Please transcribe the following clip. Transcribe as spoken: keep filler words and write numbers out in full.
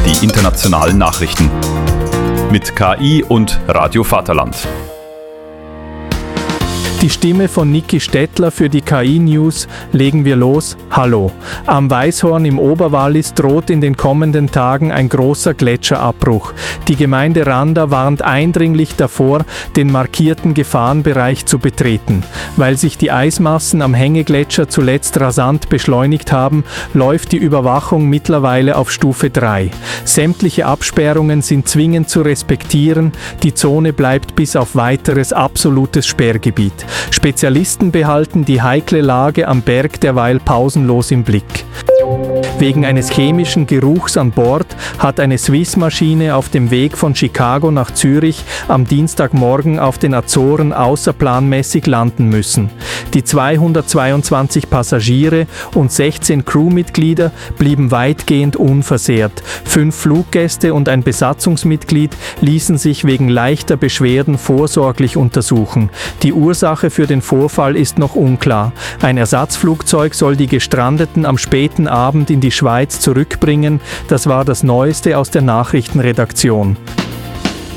die internationalen Nachrichten. Mit K I und Radio Vaterland. Die Stimme von Niki Stettler für die K I-News. Legen wir los. Hallo. Am Weißhorn im Oberwallis droht in den kommenden Tagen ein großer Gletscherabbruch. Die Gemeinde Randa warnt eindringlich davor, den markierten Gefahrenbereich zu betreten. Weil sich die Eismassen am Hängegletscher zuletzt rasant beschleunigt haben, läuft die Überwachung mittlerweile auf Stufe drei. Sämtliche Absperrungen sind zwingend zu respektieren. Die Zone bleibt bis auf weiteres absolutes Sperrgebiet. Spezialisten behalten die heikle Lage am Berg derweil pausenlos im Blick. Wegen eines chemischen Geruchs an Bord hat eine Swiss-Maschine auf dem Weg von Chicago nach Zürich am Dienstagmorgen auf den Azoren außerplanmäßig landen müssen. Die zweihundertzweiundzwanzig Passagiere und sechzehn Crewmitglieder blieben weitgehend unversehrt. Fünf Fluggäste und ein Besatzungsmitglied ließen sich wegen leichter Beschwerden vorsorglich untersuchen. Die Ursache für den Vorfall ist noch unklar. Ein Ersatzflugzeug soll die Gestrandeten am späten Abend in die Schweiz zurückbringen. Das war das Neueste aus der Nachrichtenredaktion.